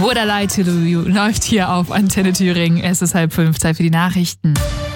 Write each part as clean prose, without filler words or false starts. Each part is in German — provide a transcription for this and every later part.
Would I Lie to You läuft hier auf Antenne Thüringen. Es ist 4:30, Zeit für die Nachrichten.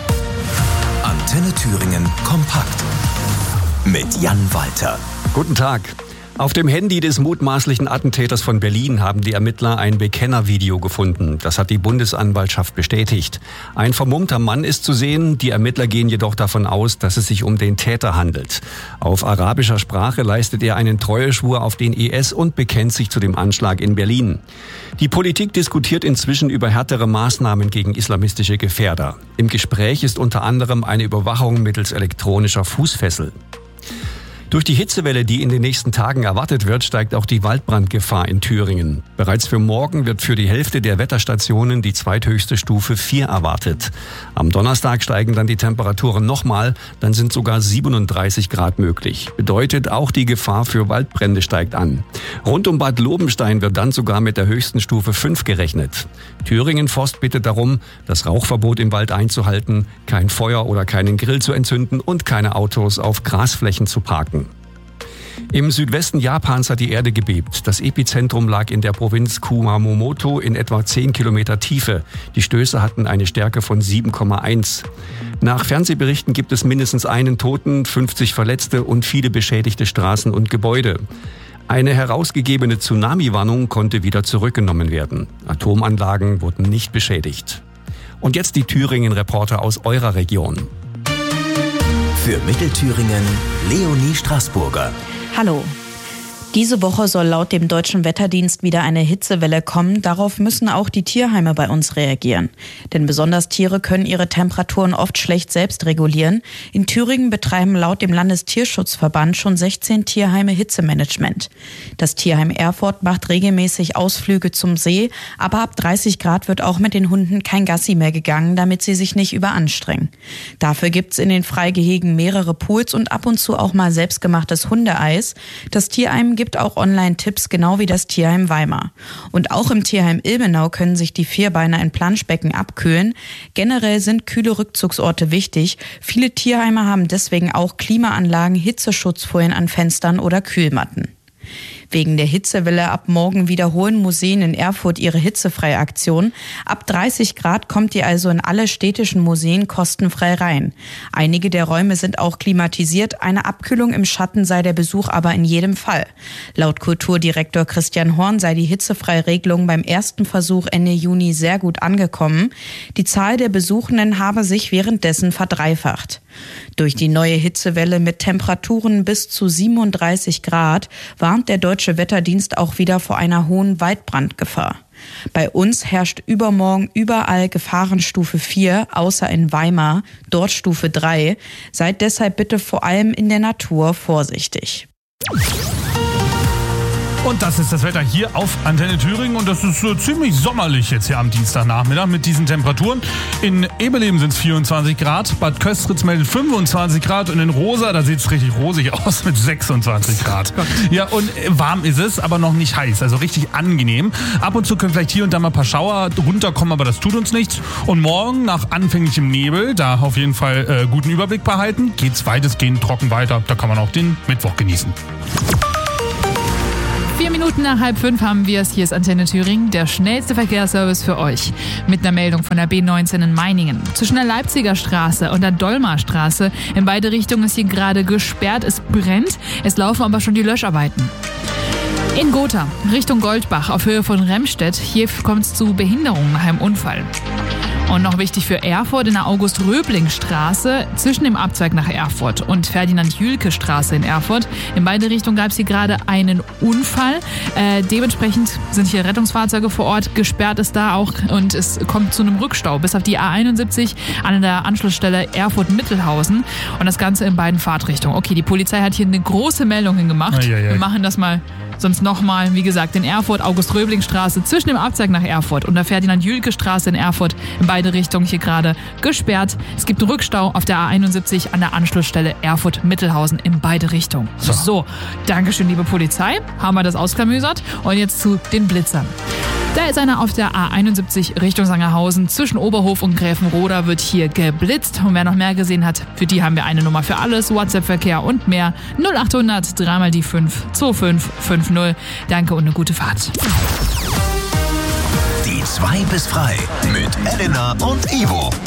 Antenne Thüringen kompakt mit Jan Walter. Guten Tag. Auf dem Handy des mutmaßlichen Attentäters von Berlin haben die Ermittler ein Bekennervideo gefunden. Das hat die Bundesanwaltschaft bestätigt. Ein vermummter Mann ist zu sehen. Die Ermittler gehen jedoch davon aus, dass es sich um den Täter handelt. Auf arabischer Sprache leistet er einen Treueschwur auf den IS und bekennt sich zu dem Anschlag in Berlin. Die Politik diskutiert inzwischen über härtere Maßnahmen gegen islamistische Gefährder. Im Gespräch ist unter anderem eine Überwachung mittels elektronischer Fußfessel. Durch die Hitzewelle, die in den nächsten Tagen erwartet wird, steigt auch die Waldbrandgefahr in Thüringen. Bereits für morgen wird für die Hälfte der Wetterstationen die zweithöchste Stufe 4 erwartet. Am Donnerstag steigen dann die Temperaturen nochmal, dann sind sogar 37 Grad möglich. Bedeutet, auch die Gefahr für Waldbrände steigt an. Rund um Bad Lobenstein wird dann sogar mit der höchsten Stufe 5 gerechnet. Thüringen Forst bittet darum, das Rauchverbot im Wald einzuhalten, kein Feuer oder keinen Grill zu entzünden und keine Autos auf Grasflächen zu parken. Im Südwesten Japans hat die Erde gebebt. Das Epizentrum lag in der Provinz Kumamoto in etwa 10 Kilometer Tiefe. Die Stöße hatten eine Stärke von 7,1. Nach Fernsehberichten gibt es mindestens einen Toten, 50 Verletzte und viele beschädigte Straßen und Gebäude. Eine herausgegebene Tsunami-Warnung konnte wieder zurückgenommen werden. Atomanlagen wurden nicht beschädigt. Und jetzt die Thüringen-Reporter aus eurer Region. Für Mittelthüringen Leonie Straßburger. Hallo. Diese Woche soll laut dem Deutschen Wetterdienst wieder eine Hitzewelle kommen. Darauf müssen auch die Tierheime bei uns reagieren. Denn besonders Tiere können ihre Temperaturen oft schlecht selbst regulieren. In Thüringen betreiben laut dem Landestierschutzverband schon 16 Tierheime Hitzemanagement. Das Tierheim Erfurt macht regelmäßig Ausflüge zum See, aber ab 30 Grad wird auch mit den Hunden kein Gassi mehr gegangen, damit sie sich nicht überanstrengen. Dafür gibt's in den Freigehegen mehrere Pools und ab und zu auch mal selbstgemachtes Hundeeis. Das Tierheim gibt auch Online-Tipps, genau wie das Tierheim Weimar. Und auch im Tierheim Ilmenau können sich die Vierbeiner in Planschbecken abkühlen. Generell sind kühle Rückzugsorte wichtig. Viele Tierheime haben deswegen auch Klimaanlagen, Hitzeschutzfolien an Fenstern oder Kühlmatten. Wegen der Hitzewelle ab morgen wiederholen Museen in Erfurt ihre hitzefreie Aktion. Ab 30 Grad kommt ihr also in alle städtischen Museen kostenfrei rein. Einige der Räume sind auch klimatisiert. Eine Abkühlung im Schatten sei der Besuch aber in jedem Fall. Laut Kulturdirektor Christian Horn sei die hitzefreie Regelung beim ersten Versuch Ende Juni sehr gut angekommen. Die Zahl der Besuchenden habe sich währenddessen verdreifacht. Durch die neue Hitzewelle mit Temperaturen bis zu 37 Grad warnt der Deutsche Wetterdienst auch wieder vor einer hohen Waldbrandgefahr. Bei uns herrscht übermorgen überall Gefahrenstufe 4, außer in Weimar, dort Stufe 3. Seid deshalb bitte vor allem in der Natur vorsichtig. Und das ist das Wetter hier auf Antenne Thüringen und das ist ziemlich sommerlich jetzt hier am Dienstagnachmittag mit diesen Temperaturen. In Eberleben sind es 24 Grad, Bad Köstritz meldet 25 Grad und in Rosa, da sieht es richtig rosig aus mit 26 Grad. Ja, und warm ist es, aber noch nicht heiß, also richtig angenehm. Ab und zu können vielleicht hier und da mal ein paar Schauer runterkommen, aber das tut uns nichts. Und morgen nach anfänglichem Nebel, da auf jeden Fall guten Überblick behalten, geht's weitestgehend trocken weiter. Da kann man auch den Mittwoch genießen. 4 Minuten nach 4:30 haben wir es. Hier ist Antenne Thüringen, der schnellste Verkehrsservice für euch. Mit einer Meldung von der B19 in Meiningen. Zwischen der Leipziger Straße und der Dolmarstraße in beide Richtungen ist hier gerade gesperrt. Es brennt, es laufen aber schon die Löscharbeiten. In Gotha, Richtung Goldbach auf Höhe von Remstedt. Hier kommt es zu Behinderungen nach einem Unfall. Und noch wichtig für Erfurt in der August-Röbling-Straße zwischen dem Abzweig nach Erfurt und Ferdinand-Jühlke-Straße in Erfurt. In beide Richtungen gab es hier gerade einen Unfall. Dementsprechend sind hier Rettungsfahrzeuge vor Ort. Gesperrt ist da auch und es kommt zu einem Rückstau bis auf die A71 an der Anschlussstelle Erfurt-Mittelhausen. Und das Ganze in beiden Fahrtrichtungen. Okay, die Polizei hat hier eine große Meldung hingemacht. Wir machen das mal sonst nochmal, wie gesagt, in Erfurt, August-Röbling-Straße zwischen dem Abzweig nach Erfurt und der Ferdinand-Jühlke-Straße in Erfurt in beide Richtungen hier gerade gesperrt. Es gibt einen Rückstau auf der A71 an der Anschlussstelle Erfurt-Mittelhausen in beide Richtungen. So, Dankeschön, liebe Polizei. Haben wir das ausklamüsert. Und jetzt zu den Blitzern. Da ist einer auf der A71 Richtung Sangerhausen. Zwischen Oberhof und Gräfenroda wird hier geblitzt. Und wer noch mehr gesehen hat, für die haben wir eine Nummer für alles, WhatsApp-Verkehr und mehr. 0800 3 mal die 5 2550. Danke und eine gute Fahrt. Weibesfrei mit Elena und Ivo.